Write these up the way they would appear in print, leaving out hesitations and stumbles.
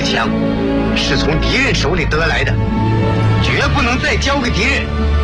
枪是从敌人手里得来的，绝不能再交给敌人。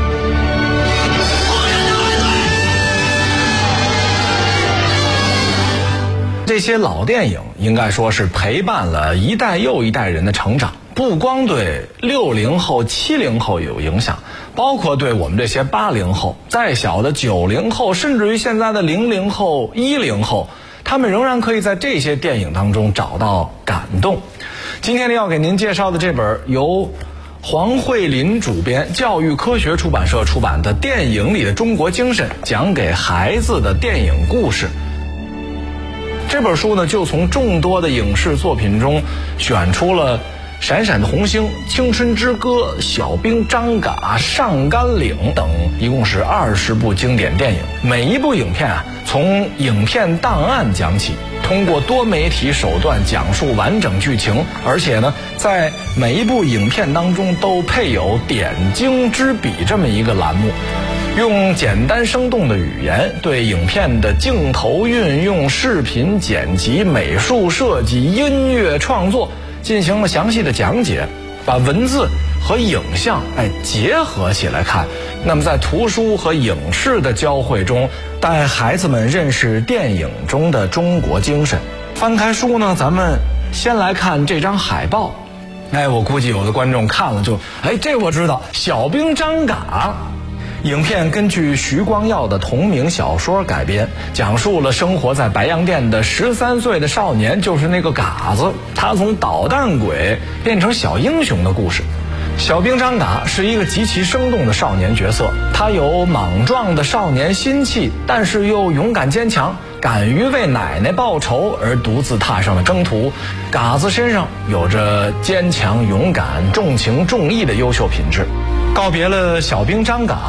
这些老电影应该说是陪伴了一代又一代人的成长，不光对60后、70后有影响，包括对我们这些80后、再小的90后，甚至于现在的00后、10后，他们仍然可以在这些电影当中找到感动。今天呢，要给您介绍的这本由黄慧林主编、教育科学出版社出版的《电影里的中国精神》，讲给孩子的电影故事。这本书呢，就从众多的影视作品中选出了《闪闪的红星》、《青春之歌》、《小兵张嘎》、《上甘岭》等，一共是20部经典电影。每一部影片啊，从影片档案讲起，通过多媒体手段讲述完整剧情，而且呢，在每一部影片当中都配有点睛之笔这么一个栏目，用简单生动的语言对影片的镜头运用、视频剪辑、美术设计、音乐创作进行了详细的讲解，把文字和影像结合起来看。那么在图书和影视的交汇中，带孩子们认识电影中的中国精神。翻开书呢，咱们先来看这张海报。我估计有的观众看了就这我知道，小兵张嘎。影片根据徐光耀的同名小说改编，讲述了生活在白洋淀的13岁的少年，就是那个嘎子，他从捣蛋鬼变成小英雄的故事。小兵张嘎是一个极其生动的少年角色，他有莽撞的少年心气，但是又勇敢坚强，敢于为奶奶报仇而独自踏上了征途。嘎子身上有着坚强、勇敢、重情重义的优秀品质。告别了小兵张嘎，